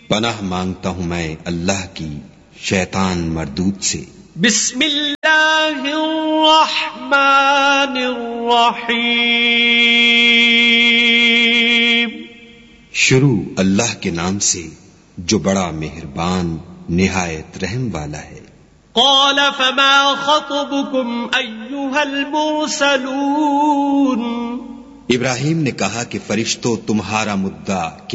पनाह मांगता हूं मैं अल्लाह की शैतान मरदूद से। बिस्मिल्लाहिर्रहमानिर्रहीम। शुरू अल्लाह के नाम से जो बड़ा मेहरबान निहायत रहम वाला है। क़ाल फमा ख़त्बुकुम अय्युहल मुरसलून। इब्राहिम ने कहा कि फरिश्तों तुम्हारा मुद्दा